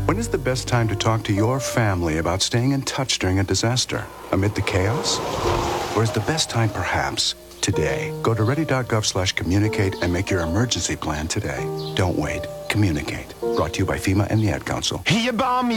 When is the best time to talk to your family about staying in touch during a disaster? Amid the chaos? Or is the best time perhaps today? Go to ready.gov/communicate and make your emergency plan today. Don't wait. Communicate. Brought to you by FEMA and the Ad Council. Je bouwt me